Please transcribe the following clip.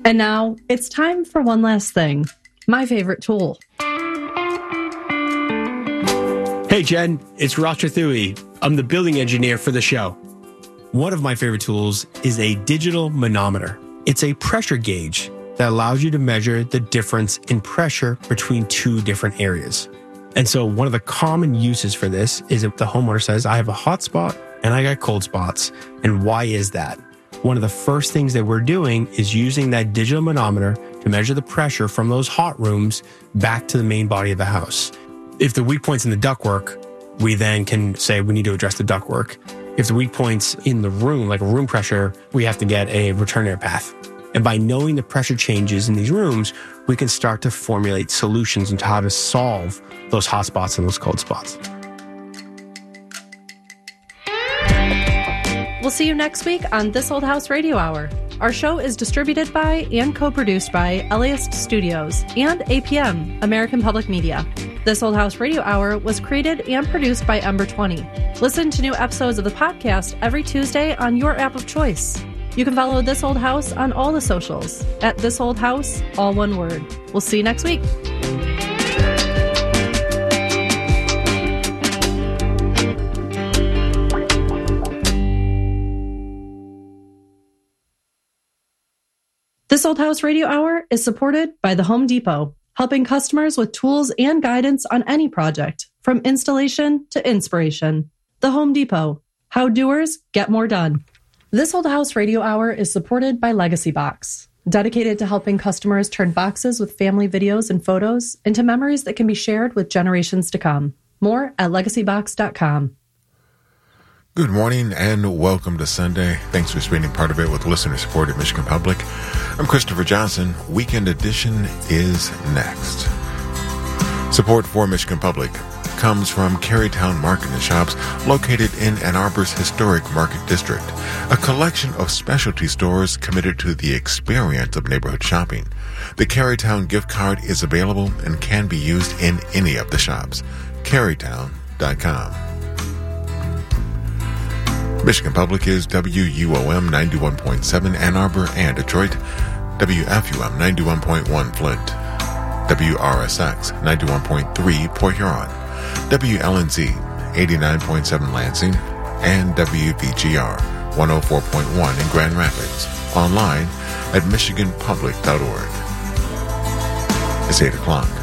And now it's time for one last thing. My favorite tool. Hey, Jen, it's Ross Thui. I'm the building engineer for the show. One of my favorite tools is a digital manometer. It's a pressure gauge that allows you to measure the difference in pressure between two different areas. And so one of the common uses for this is if the homeowner says, I have a hot spot and I got cold spots. And why is that? One of the first things that we're doing is using that digital manometer to measure the pressure from those hot rooms back to the main body of the house. If the weak point's in the ductwork, we then can say we need to address the ductwork. If the weak point's in the room, like room pressure, we have to get a return air path. And by knowing the pressure changes in these rooms, we can start to formulate solutions into how to solve those hot spots and those cold spots. We'll see you next week on This Old House Radio Hour. Our show is distributed by and co-produced by LAist Studios and APM, American Public Media. This Old House Radio Hour was created and produced by Ember 20. Listen to new episodes of the podcast every Tuesday on your app of choice. You can follow This Old House on all the socials at This Old House, all one word. We'll see you next week. This Old House Radio Hour is supported by the Home Depot, helping customers with tools and guidance on any project, from installation to inspiration. The Home Depot, how doers get more done. This Old House Radio Hour is supported by Legacy Box, dedicated to helping customers turn boxes with family videos and photos into memories that can be shared with generations to come. More at legacybox.com. Good morning and welcome to Sunday. Thanks for spending part of it with listener support at Michigan Public. I'm Christopher Johnson. Weekend Edition is next. Support for Michigan Public comes from Carytown Market and Shops, located in Ann Arbor's historic Market District, a collection of specialty stores committed to the experience of neighborhood shopping. The Carytown gift card is available and can be used in any of the shops. Carytown.com. Michigan Public is WUOM 91.7 Ann Arbor and Detroit, WFUM 91.1 Flint, WRSX 91.3 Port Huron, WLNZ 89.7 Lansing, and WVGR 104.1 in Grand Rapids. Online at michiganpublic.org. It's 8 o'clock.